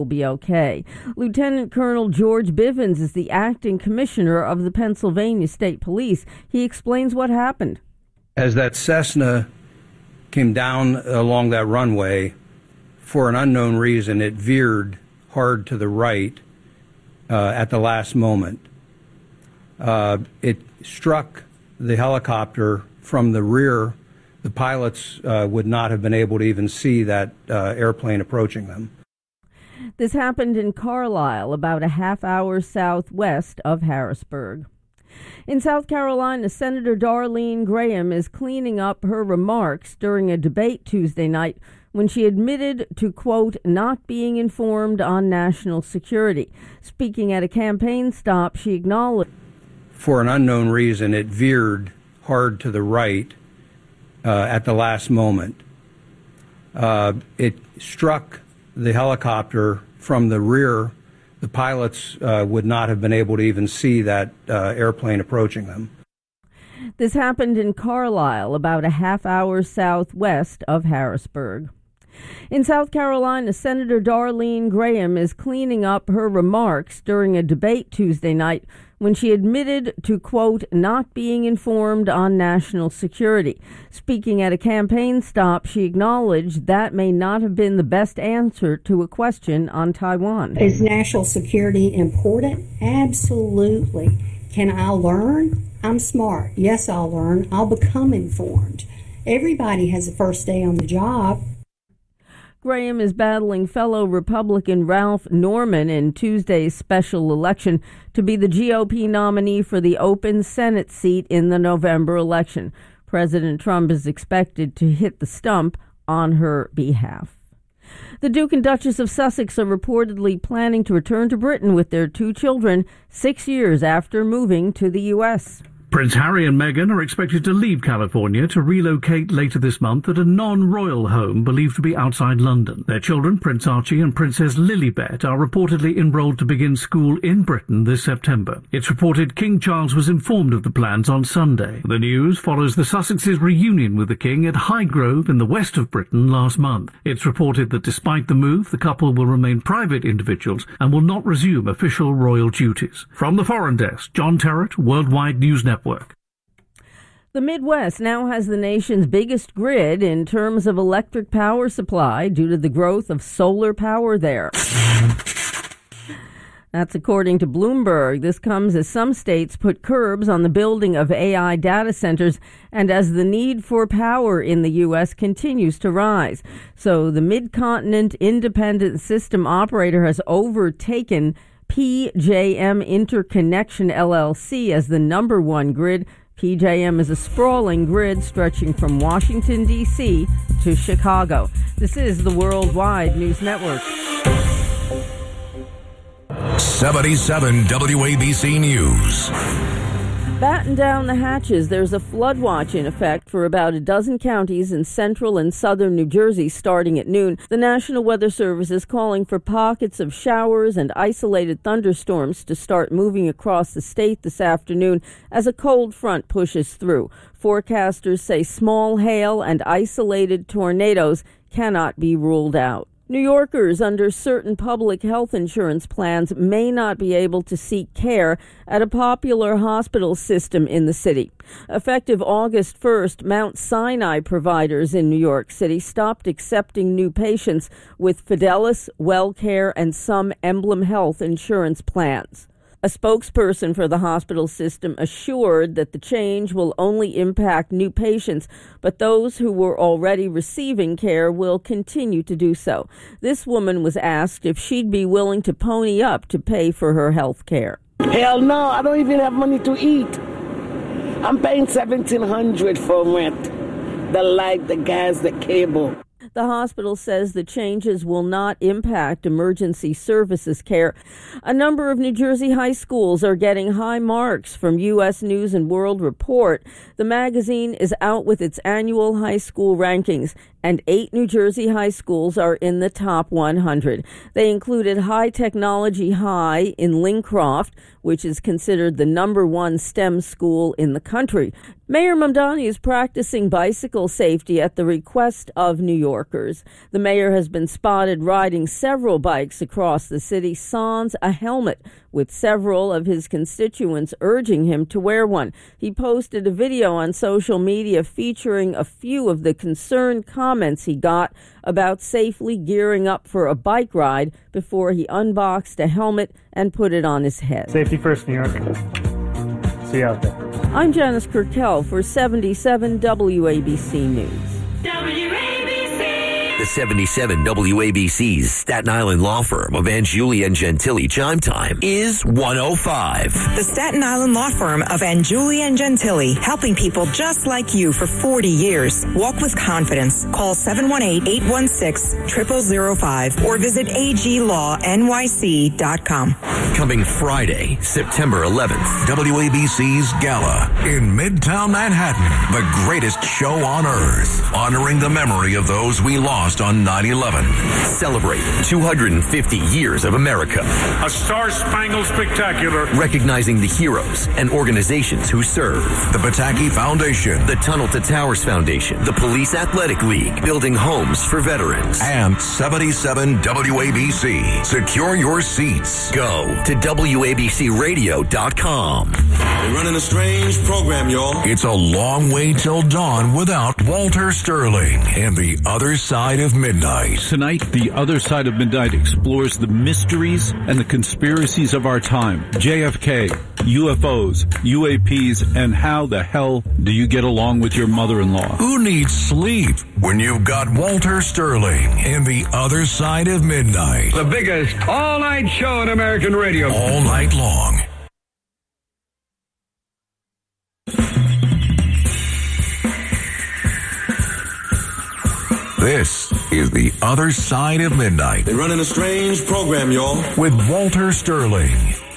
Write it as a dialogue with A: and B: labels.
A: will be okay. Lieutenant Colonel George Bivens is the acting commissioner of the Pennsylvania State Police. He explains what happened.
B: As that Cessna came down along that runway, for an unknown reason, it veered hard to the right at the last moment. It struck the helicopter from the rear. The pilots would not have been able to even see that airplane approaching them.
A: This happened in Carlisle, about a half hour southwest of Harrisburg. In South Carolina, Senator Darlene Graham is cleaning up her remarks during a debate Tuesday night when she admitted to, quote, not being informed on national security. Speaking at a campaign stop, she acknowledged,
B: for an unknown reason, it veered hard to the right at the last moment. It struck the helicopter from the rear. The pilots would not have been able to even see that airplane approaching them.
A: This happened in Carlisle, about a half hour southwest of Harrisburg. In South Carolina, Senator Darlene Graham is cleaning up her remarks during a debate Tuesday night when she admitted to, quote, not being informed on national security. Speaking at a campaign stop, she acknowledged that may not have been the best answer to a question on Taiwan.
C: Is national security important? Absolutely. Can I learn? I'm smart. Yes, I'll learn. I'll become informed. Everybody has a first day on the job.
A: Graham is battling fellow Republican Ralph Norman in Tuesday's special election to be the GOP nominee for the open Senate seat in the November election. President Trump is expected to hit the stump on her behalf. The Duke and Duchess of Sussex are reportedly planning to return to Britain with their 2 children 6 years after moving to the U.S.
D: Prince Harry and Meghan are expected to leave California to relocate later this month at a non-royal home believed to be outside London. Their children, Prince Archie and Princess Lilibet, are reportedly enrolled to begin school in Britain this September. It's reported King Charles was informed of the plans on Sunday. The news follows the Sussexes' reunion with the King at Highgrove in the west of Britain last month. It's reported that despite the move, the couple will remain private individuals and will not resume official royal duties. From the Foreign Desk, John Terrett, Worldwide News Network.
A: The Midwest now has the nation's biggest grid in terms of electric power supply due to the growth of solar power there. That's according to Bloomberg. This comes as some states put curbs on the building of AI data centers and as the need for power in the U.S. continues to rise. So the Mid-Continent Independent System Operator has overtaken PJM Interconnection LLC as the number one grid. PJM is a sprawling grid stretching from Washington, D.C. to Chicago. This is the Worldwide News Network.
E: 77 WABC News.
A: Batten down the hatches. There's a flood watch in effect for about a dozen counties in central and southern New Jersey starting at noon. The National Weather Service is calling for pockets of showers and isolated thunderstorms to start moving across the state this afternoon as a cold front pushes through. Forecasters say small hail and isolated tornadoes cannot be ruled out. New Yorkers under certain public health insurance plans may not be able to seek care at a popular hospital system in the city. Effective August 1st, Mount Sinai providers in New York City stopped accepting new patients with Fidelis, WellCare, and some Emblem Health insurance plans. A spokesperson for the hospital system assured that the change will only impact new patients, but those who were already receiving care will continue to do so. This woman was asked if she'd be willing to pony up to pay for her health care.
F: Hell no, I don't even have money to eat. I'm paying $1,700 for rent, the light, the gas, the cable.
A: The hospital says the changes will not impact emergency services care. A number of New Jersey high schools are getting high marks from U.S. News and World Report. The magazine is out with its annual high school rankings. and 8 New Jersey high schools are in the top 100. They included High Technology High in Lincroft, which is considered the #1 STEM school in the country. Mayor Mamdani is practicing bicycle safety at the request of New Yorkers. The mayor has been spotted riding several bikes across the city sans a helmet, with several of his constituents urging him to wear one. He posted a video on social media featuring a few of the concerned comments he got about safely gearing up for a bike ride before he unboxed a helmet and put it on his head.
G: Safety first, New York. See you out there.
A: I'm Janice Kirkel for 77 WABC News.
H: The 77 WABC's Staten Island law firm of Anjuli and Gentili chime time is 105.
I: The Staten Island law firm of Anjuli and Gentili, helping people just like you for 40 years. Walk with confidence. Call 718-816-0005 or visit aglawnyc.com.
H: Coming Friday, September 11th,
E: WABC's Gala in Midtown Manhattan. The greatest show on earth, honoring the memory of those we lost on 9/11.
H: Celebrate 250 years of America.
J: A star-spangled spectacular.
H: Recognizing the heroes and organizations who serve.
E: The Pataki Foundation.
H: The Tunnel to Towers Foundation. The Police Athletic League. Building homes for veterans.
E: And 77 WABC. Secure your seats.
H: Go to WABCRadio.com.
K: We're running a strange program, y'all.
E: It's a long way till dawn without Walter Sterling and the Other Side of Midnight.
L: Tonight, The Other Side of Midnight explores the mysteries and the conspiracies of our time. JFK, UFOs, UAPs, and how the hell do you get along with your mother-in-law?
E: Who needs sleep when you've got Walter Sterling and The Other Side of Midnight?
M: The biggest all-night show on American radio.
E: All night long. This is The Other Side of Midnight.
K: They're running a strange program, y'all.
E: With Walter Sterling.